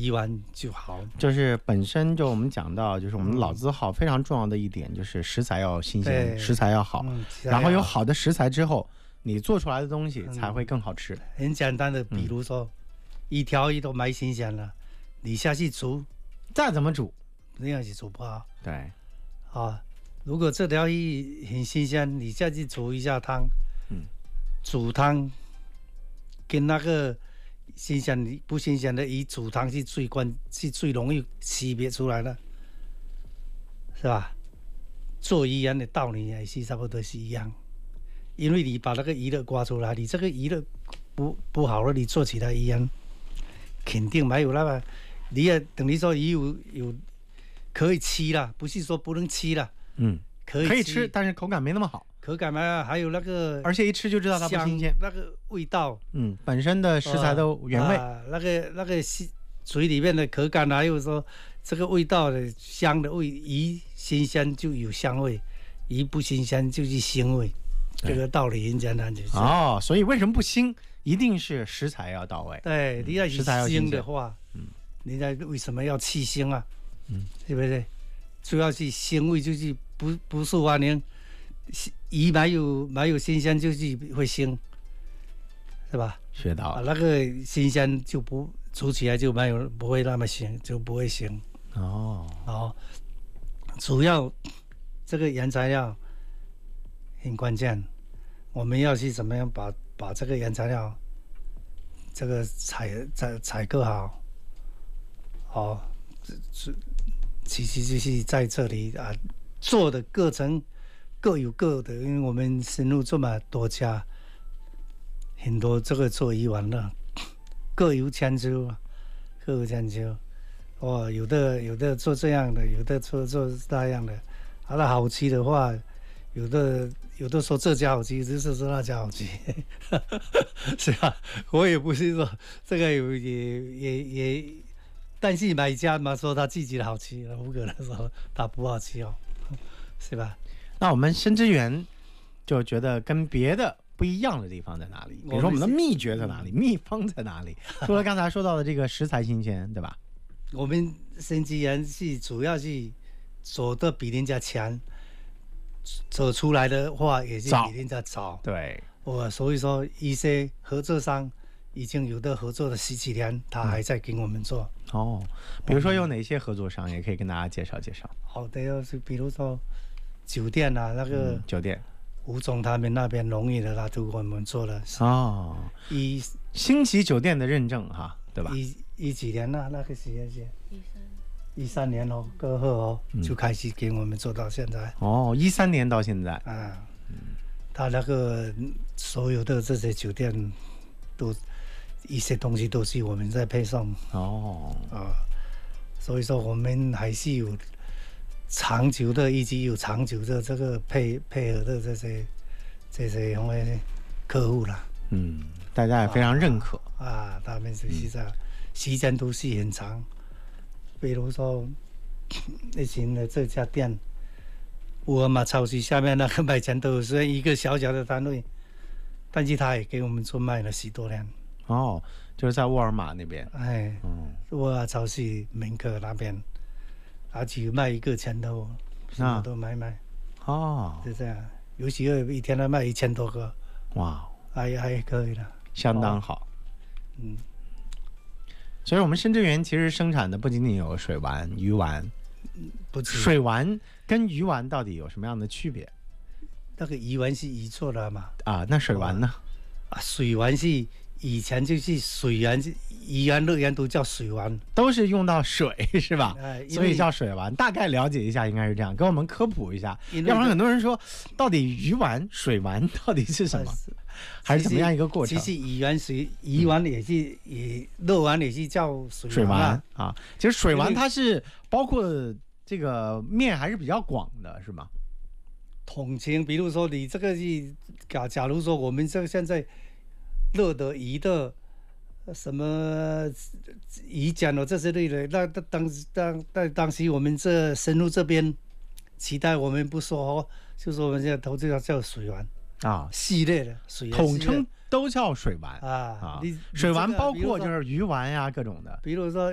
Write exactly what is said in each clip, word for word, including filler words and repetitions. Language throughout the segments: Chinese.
鱼丸就好。 就是本身就我们讲到，就是我们老字号非常重要的一点，就是食材要新鲜，食材要好，嗯、然后有好的食材之后，你做出来的东西才会更好吃。 嗯、很简单的，比如说、嗯、一条鱼都买新鲜了，你下去煮， 再怎么煮， 那样是煮不好。 对， 啊，如果这条鱼很新鲜，你下去煮一下汤，嗯，煮汤跟那个。新鲜不新鲜的鱼煮汤是最关是最容易区别出来的，是吧？做鱼丸的道理也是差不多是一样，因为你把那个鱼肉刮出来，你这个鱼肉不不好了，你做起来鱼丸肯定没有那么，你也等于说鱼有有可以吃了，不是说不能吃了， 嗯，可以可以吃，但是口感没那么好。 口感嘛，还有那个， 而且一吃就知道它不新鲜， 那个味道， 嗯，本身的食材的原味， 啊、那个那个嘴里面的口感，还有说这个味道的香的味，鱼新鲜就有香味，鱼不新鲜就是腥味，这个道理很简单就是。 哦，所以为什么不腥？一定是食材要到位。 对，你要食材要腥的话，嗯，人家为什么要去腥啊？嗯，对不对？主要是腥味就是不不受欢迎。鱼没有没有新鲜就是会腥，是吧？ 学到了、 啊，那个新鲜就不煮起来就没有不会那么腥，就不会腥。 哦哦，主要这个原材料很关键，我们要去怎么样把把这个原材料这个采采采购好，哦，这其实就是在这里啊做的过程。各有各的，因为我们深入这么多家，很多这个做鱼丸的各有千秋，各有千秋。哦，有的有的做这样的，有的做做那样的。啊，那好吃的话，有的有的说这家好吃，有的说那家好吃，是吧？我也不是说这个有也也也，但是买家嘛说他自己的好吃，不可能说他不好吃哦，是吧？ 那我们生之源就觉得跟别的不一样的地方在哪里？比如说我们的秘诀在哪里？秘方在哪里？除了刚才说到的这个食材新鲜，对吧？ 我们生之源是主要是走的比人家强，走出来的话也是比人家早。 对， 我所以说一些合作商已经有的合作了十几年，他还在给我们做。 嗯、哦，比如说有哪些合作商，也可以跟大家介绍介绍。 好的，就是比如说。酒店啊，那个、 嗯、酒店， 吴总他们那边荣誉的，他都给我们做了哦。 一星级酒店的认证哈，对吧？ 一一几年了、啊，那个时间是一三一三年哦，过后哦、嗯、就开始给我们做到现在。 哦，一三年到现在啊，嗯，他那个所有的这些酒店都一些东西都是我们在配送哦啊，所以说我们还是有。长久的以及有长久的这个配配合的这些这些因为客户啦， 嗯，大家也非常认可啊, 啊，他们实际上时间都是很长。比如说以前的这家店，沃尔玛超市下面那个卖钱都是一个小小的单位，但是他也给我们做卖了十多年。 哦，就是在沃尔玛那边， 哎，嗯，沃尔玛超市门口那边。他只卖一个钱头，什么都买卖， 哦， 就这样。有几个一天都卖一千多个， 哇， 还还可以了， 相当好。 哦、嗯， 所以我们生之源其实生产的不仅仅有水丸、鱼丸， 不止。 水丸跟鱼丸到底有什么样的区别？ 那个鱼丸是鱼做的嘛？ 啊，那水丸呢？ 啊，水丸是。以前就是水丸，鱼丸、肉丸都叫水丸， 都是用到水是吧？ 呃、 所以叫水丸。大概了解一下，应该是这样，给我们科普一下。要不然很多人说，到底鱼丸、水丸到底是什么，还是怎么样一个过程？ 其实鱼丸、水鱼丸也是，也肉丸也是叫水丸、啊、 水丸啊。其实水丸它是包括这个面还是比较广的，是吗？ 统称，比如说你这个是假，假如说我们这个现在。热的、鱼的，什么鱼浆的这些类的，那当当当当时我们这深入这边，期待我们不说哦，就说我们现在投资要叫水丸啊，系列的水丸， 统称都叫水丸啊啊。 水丸包括就是鱼丸呀、啊、各种的， 比如说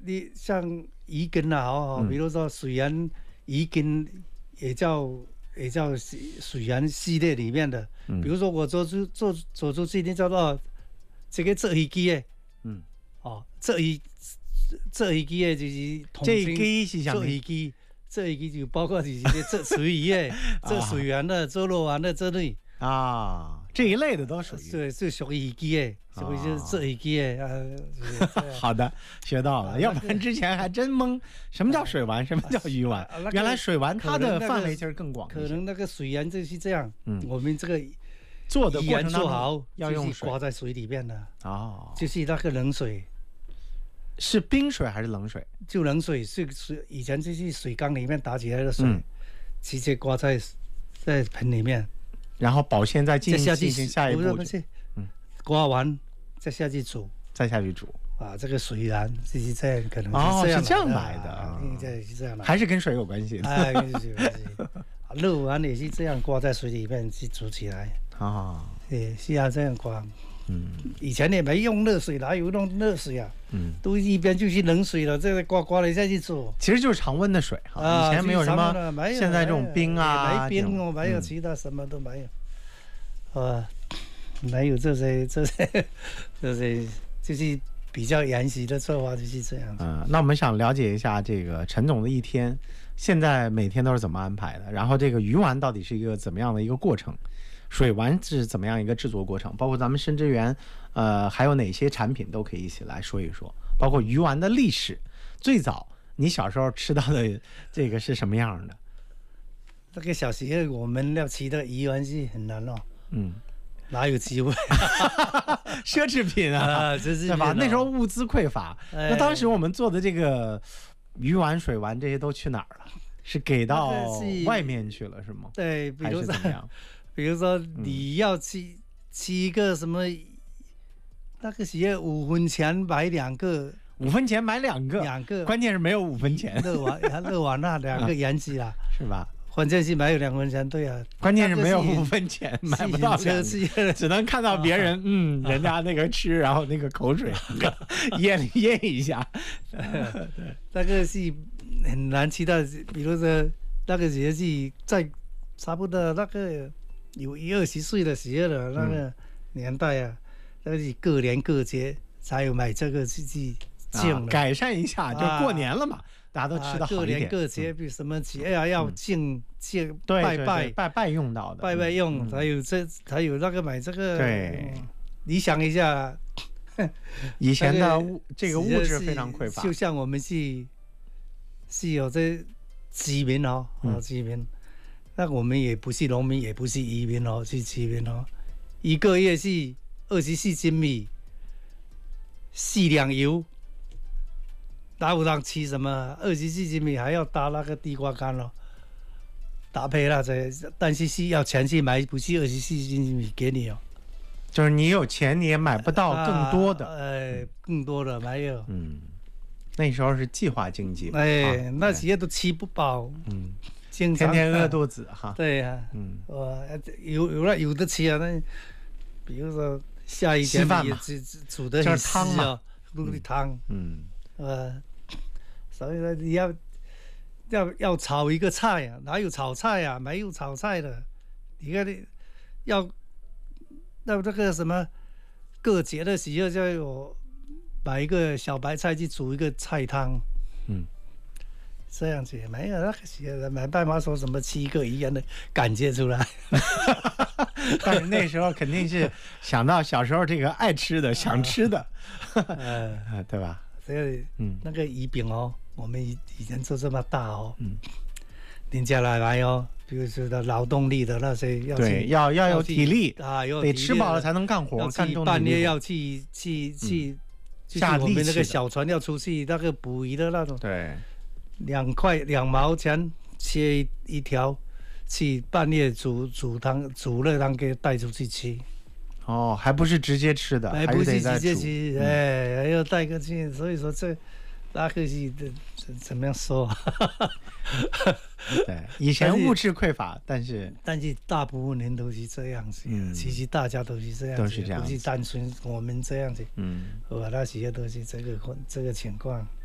你像鱼羹啊，哦， 嗯、 比如说水源鱼羹也叫也叫水源系列里面的， 嗯、 比如说我做出做做出去，你叫做这个做鱼机的， 嗯， 哦，做鱼做鱼机的就是这一机是什么？ 做鱼机，做鱼机就包括就是做水鱼的、做水源的、做肉丸的这类啊。这一类的都属于对，是属于机的，属于就是这一机的啊。 好的，学到了，要不然之前还真懵，什么叫水丸，什么叫鱼丸？原来水丸它的范围其实更广。 可能那个水源就是这样，嗯，我们这个做的过程做好要用水挂在水里面的哦， 就是那个冷水， 是冰水还是冷水？ 就冷水，是水以前就是水缸里面打起来的水，嗯、直接挂在在盆里面。 然后保鲜再进行进行下一步， 嗯，刮完再下去煮， 再下去煮啊，这个水源就是这样，可能哦是这样来的， 应该是这样的， 还是跟水有关系的， 哎，跟水有关系。肉丸也是这样挂在水里面去煮起来啊， 对，是要这样刮。 嗯， 以前也没用热水，哪有用热水啊？ 嗯， 都一边就是冷水了，这个刮刮了下去煮， 其实就是常温的水哈。啊、以前没有什么，现在这种冰啊， 没冰哦，没有其他什么都没有，啊，没有这些这些这些，就是比较原始的做法就是这样子。 嗯，那我们想了解一下这个陈总的一天，现在每天都是怎么安排的？然后这个鱼丸到底是一个怎么样的一个过程？水丸是怎么样一个制作过程？包括咱们生之源，呃，还有哪些产品都可以一起来说一说。包括鱼丸的历史，最早你小时候吃到的这个是什么样的？ 那个小时候我们要吃的鱼丸是很难哦， 嗯， 哪有机会？ 奢侈品啊， 啊对吧？那时候物资匮乏，哎、那当时我们做的这个鱼丸、水丸这些都去哪儿了？是给到外面去了是吗？ 对，比如说怎么样？ 比如说你要吃、嗯、吃一个什么，那个鞋五分钱买两个， 五分钱买两个， 两个， 关键是没有五分钱。 乐丸，乐丸那两个原子啦， 是吧？ 关键是没有两分钱，对啊。 关键是没有五分钱，买不到两个，只能看到别人，嗯，人家那个吃，然后那个口水咽咽一下。 那个是很难吃到，比如说那个节是在差不多那个。有一二十岁的时候的那个年代啊，嗯、那个是各年各节才有买这个去去敬、啊、 改善一下，就过年了嘛，啊、大家都吃得好一点。 各年各节，比如什么节啊，要敬敬、 嗯、 拜拜拜拜用到的， 拜拜用，才有这才有那个买这个。 对， 嗯、你想一下， 以前的物这个物质非常匮乏， 就像我们是是有这居民哦，啊居民。嗯那我们也不是农民，也不是渔民哦，是居民哦。一个月是二十四斤米，四两油，哪有人吃什么？二十四斤米还要搭那个地瓜干哦，搭配那些，但是是要钱去买，不是二十四斤米给你哦。 就是你有钱你也买不到更多的， 呃、啊，更多的没有。 嗯，那时候是计划经济， 哎，啊、那些都吃不饱。 嗯。天天饿肚子哈， 对呀、啊，嗯，我有有了有的吃啊，那比如说下一天也煮煮的很汤嘛， 卤的汤， 嗯， 呃，所以说你要要要炒一个菜啊，哪有炒菜啊？没有炒菜的，你看你要要这个什么过节的时候就有买一个小白菜去煮一个菜汤，嗯。这样子没有那个时候没办法说什么七个一样的感觉出来， 但是那时候肯定是想到小时候这个爱吃的、想吃的，呃，对吧？ 这个嗯，那个鱼饼哦，我们以以前做这么大哦，嗯，人家来来哦，比如说的劳动力的那些要对，要要有体力啊，有得吃饱了才能干活，干动半夜要去去去，下我们那个小船要出去那个捕鱼的那种， 对。 两块两毛钱切一一条，去半夜煮煮汤煮热汤给带出去吃。 哦，还不是直接吃的， 还不是直接吃，哎，还要带个去。所以说这那个是怎么样说？ 对，以前物质匮乏，但是但是大部分人都是这样子，嗯，其实大家都是这样子， 都是这样， 不是单纯我们这样子， 嗯， 我那些都是这个这个情况。